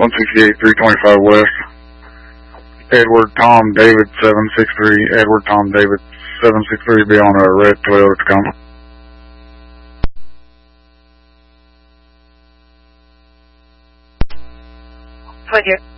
168, 325 West. Edward Tom David 763. Edward Tom David 763 be on a red Toyota Tacoma. With your